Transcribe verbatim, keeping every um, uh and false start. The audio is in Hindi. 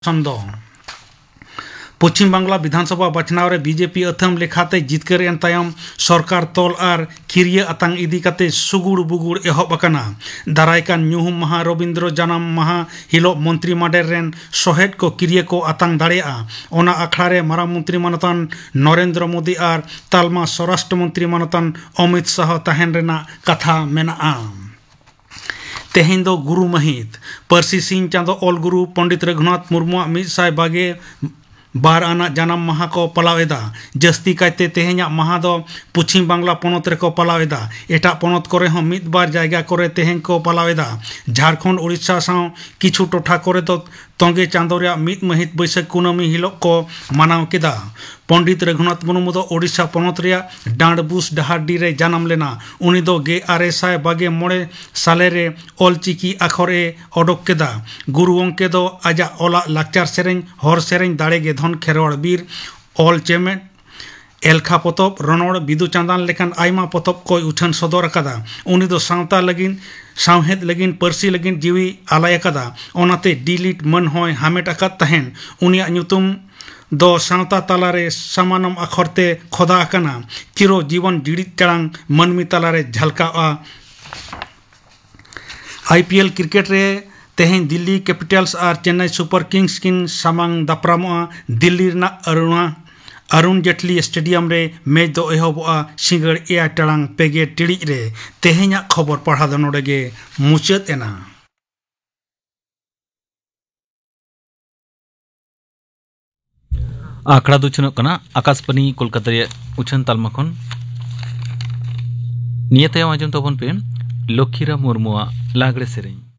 संदो पश्चिम बांग्ला विधानसभा बचनाव रे बीजेपी अथम लेखाते जितकर एन तायम सरकार तोल आर किरिया अतांग इदी काते सुगुड़ बुगुड़ एहब अकना दारायकान ᱧᱩᱦᱩᱢ महा रविंद्र जन्म महा हिलो मंत्री माडेर रेन सहेद को किरिया को अतांग दाड़ेया ओना अखड़ा रे मारा मंत्री मानतन नरेंद्र मोदी आर तालमा स्वराष्ट्र मंत्री मानतन अमित शाह तहन रेना कथा मेना तेहें दो गुरु महित परसी सिंह चांदो ऑल गुरु पंडित रघुनाथ मुर्मू मिद साय बागे बार आना जन्म महा को पलावेदा जस्ती कायते तेहें महा दो पश्चिम बांग्ला पनत रे को पलावेदा एटा पनत करे हम मिद बार जायगा करे तेहें को पलावेदा झारखंड उड़ीसा साव किछु टोठा करे तो तोंगे चांदो रे मिद महित बैसाख कुनामी हिलो को मानाव केदा पंडित रघुनाथ मुर्मू दो ओडिशा पनत रे डांडबुस डहाडी रे जन्म लेना उनी दो गे आरे साय बागे मोड़े साले रे ऑलचिकी अखरे ओडोक केदा गुरु अंके दो आजा ओला लाक्चार सेरें हर सेरें दाड़े गे धन खेरवाड़ बीर ऑल चेमेट एलखा पतब रणोड़ बिदु चांदान लेकान आयमा पतब कोई उठान सदर अकादा उनी दो सावता लगिन सावहेद लगिन परसी लगिन जीवी आलाय अकादा ओनाते डिलीट मन होय हामेट अकाद तहेन उनिया ᱧᱩᱛᱩᱢ दो सावता तालारे समानम अखरते खोदा अकना चिरो जीवन जिड़ित चढ़ांग मनमी तालारे झलकाआ आईपीएल क्रिकेट रे तेहें दिल्ली कैपिटल्स और चेन्नई सुपर किंग्स किन सामांग दापरामोआ दिल्ली रना अरुणा अरुण जेटली स्टेडियम रे मैच दो एहबोआ सिंगड़ एया टांग पेगे टिड़ी रे तेहें खबर पढ़ा दो नोडेगे मुचाद एना आखड़ा दुचन आकाशवाणी कोलकाता उछन तालमा खन नियते आजम तबन पे लक्ष्मीराम मुर्मुआ लागड़े सेरें।